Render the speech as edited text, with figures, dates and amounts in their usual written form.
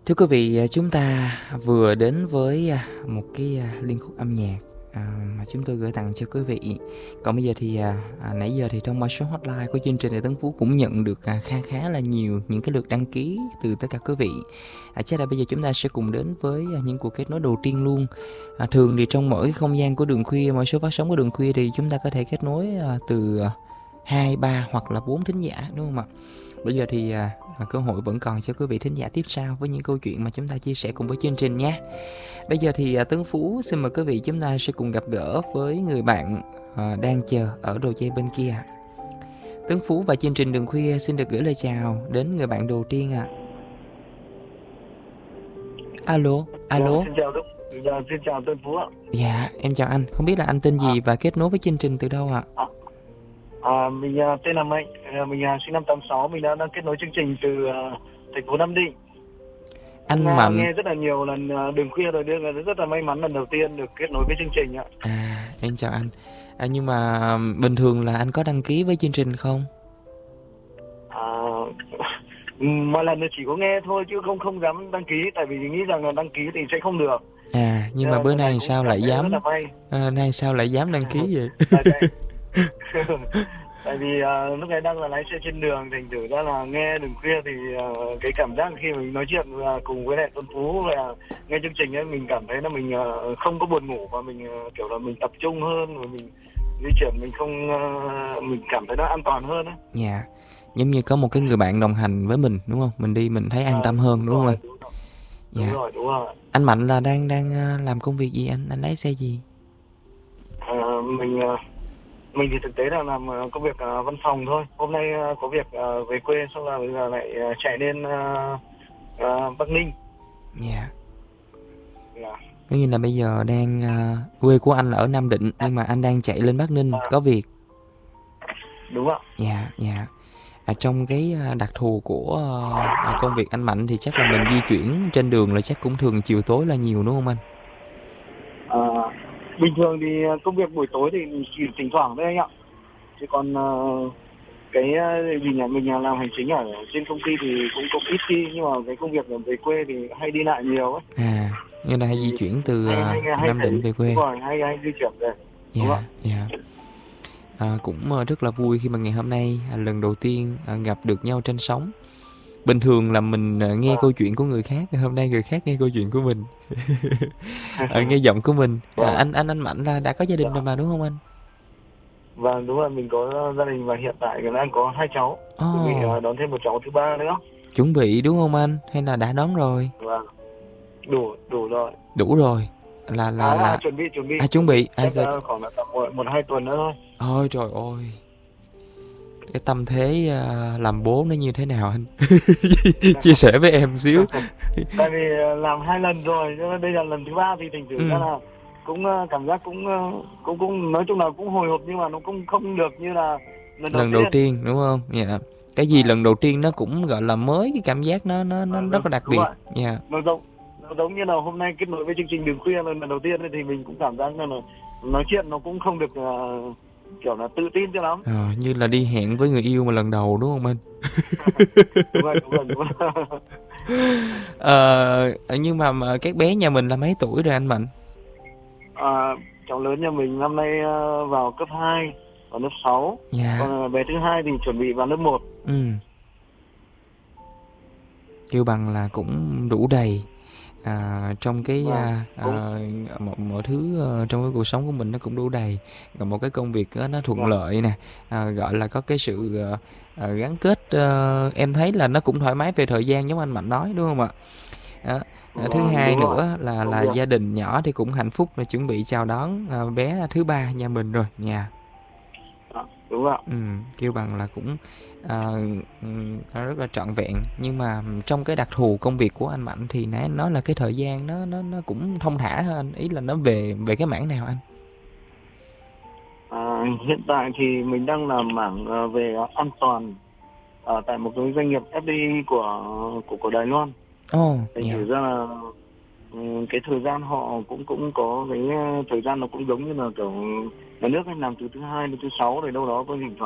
Thưa quý vị, chúng ta vừa đến với một cái liên khúc âm nhạc mà chúng tôi gửi tặng cho quý vị. Còn bây giờ thì nãy giờ thì trong số hotline của chương trình này, Tấn Phú cũng nhận được khá là nhiều những cái lượt đăng ký từ tất cả quý vị. Chắc là bây giờ chúng ta sẽ cùng đến với những cuộc kết nối đầu tiên luôn. Thường thì trong mỗi cái không gian của Đường Khuya, mỗi số phát sóng của Đường Khuya thì chúng ta có thể kết nối từ 2, 3 hoặc là 4 thính giả, đúng không ạ? Bây giờ thì cơ hội vẫn còn cho quý vị thính giả tiếp sau với những câu chuyện mà chúng ta chia sẻ cùng với chương trình nhé. Bây giờ thì Tấn Phú xin mời quý vị chúng ta sẽ cùng gặp gỡ với người bạn đang chờ ở đầu dây bên kia. Tấn Phú và chương trình Đường Khuya xin được gửi lời chào đến người bạn đầu tiên ạ. Alo. Xin chào Tân Phú ạ. Dạ, em chào anh. Không biết là anh tên gì và kết nối với chương trình từ đâu ạ? Mình tên là Mạnh, mình sinh năm 86, mình đang kết nối chương trình từ thành phố Nam Định. Anh Mạnh nghe rất là nhiều lần Đường Khuya rồi, rất là may mắn lần đầu tiên được kết nối với chương trình ạ. Em chào anh. Nhưng mà bình thường là anh có đăng ký với chương trình không? Mọi lần chỉ có nghe thôi chứ không dám đăng ký, tại vì nghĩ rằng là đăng ký thì sẽ không được. Nhưng mà bữa nay sao lại dám? Nay sao lại dám đăng ký vậy? Tại vì lúc này đang là lái xe trên đường, thành thử ra là nghe Đường Khuya thì cái cảm giác khi mình nói chuyện cùng với lại Tuấn Phú và nghe chương trình ấy, mình cảm thấy là mình không có buồn ngủ và mình kiểu là mình tập trung hơn và mình di chuyển mình không mình cảm thấy nó an toàn hơn ấy. Dạ, giống như có một cái người bạn đồng hành với mình, đúng không? Mình đi mình thấy an tâm hơn, đúng không anh? Đúng rồi. Anh Mạnh là đang làm công việc gì anh? Anh lái xe gì? Mình thì thực tế là làm công việc văn phòng thôi. Hôm nay có việc về quê, xong là bây giờ lại chạy lên Bắc Ninh. Dạ. Có như là bây giờ đang quê của anh là ở Nam Định nhưng mà anh đang chạy lên Bắc Ninh có việc. Đúng ạ. Dạ. Trong cái đặc thù của công việc anh Mạnh thì chắc là mình di chuyển trên đường là chắc cũng thường chiều tối là nhiều, đúng không anh? Bình thường thì công việc buổi tối thì chỉ thỉnh thoảng thôi anh ạ. Chứ còn cái gì nhà mình làm hành chính ở trên công ty thì cũng có ít khi, nhưng mà cái công việc về quê thì hay đi lại nhiều ấy. Như là hay di chuyển từ Nam Định về quê. Đúng rồi, hay di chuyển về. Dạ. Cũng rất là vui khi mà ngày hôm nay lần đầu tiên gặp được nhau trên sóng. Bình thường là mình nghe câu chuyện của người khác, hôm nay người khác nghe câu chuyện của mình. Nghe giọng của mình. Anh Mạnh là đã có gia đình rồi mà, đúng không anh? Vâng, đúng rồi, mình có gia đình và hiện tại đang có 2 cháu. Chuẩn bị đón thêm một cháu thứ 3 nữa. Chuẩn bị đúng không anh? Hay là đã đón rồi? Vâng. Đủ rồi. Đủ rồi. Là chuẩn bị. Chuẩn bị. Khoảng là tầm 1-2 tuần nữa thôi. Ôi trời ơi. Cái tâm thế làm bố nó như thế nào anh? Chia sẻ với em xíu. Tại vì làm 2 lần rồi, nhưng bây giờ lần thứ 3 thì thành thử ra là cũng cảm giác cũng nói chung là cũng hồi hộp, nhưng mà nó cũng không được như là lần đầu tiên, đúng không? Dạ. Cái gì lần đầu tiên nó cũng gọi là mới, cái cảm giác nó rất là đặc biệt. Dạ. Nó giống như là hôm nay kết nối với chương trình Đường Khuya lần đầu tiên thì mình cũng cảm giác là nói chuyện nó cũng không được kiểu là tự tin cho lắm. Như là đi hẹn với người yêu mà lần đầu, đúng không anh? Đúng rồi. Nhưng mà các bé nhà mình là mấy tuổi rồi anh Mạnh? Cháu lớn nhà mình năm nay vào cấp 2, vào lớp 6. Còn bé thứ 2 thì chuẩn bị vào lớp 1. Kêu bằng là cũng đủ đầy. Trong cái mọi thứ trong cái cuộc sống của mình nó cũng đủ đầy. Còn một cái công việc nó thuận lợi nè, gọi là có cái sự gắn kết, em thấy là nó cũng thoải mái về thời gian giống anh Mạnh nói, đúng không ạ? Thứ hai nữa là gia đình nhỏ thì cũng hạnh phúc là chuẩn bị chào đón bé thứ 3 nhà mình rồi nha. Đúng ạ. Kêu bằng là cũng nó rất là trọn vẹn. Nhưng mà trong cái đặc thù công việc của anh Mạnh thì nãy anh nói là cái thời gian nó cũng thong thả hơn, ý là nó về cái mảng nào anh? Hiện tại thì mình đang làm mảng về an toàn tại một cái doanh nghiệp FDI của Đài Loan. Thành thử ra là cái thời gian họ cũng có cái thời gian nó cũng giống như là kiểu nhà nước làm từ thứ 2 đến thứ 6 rồi đâu đó có thỉnh thoảng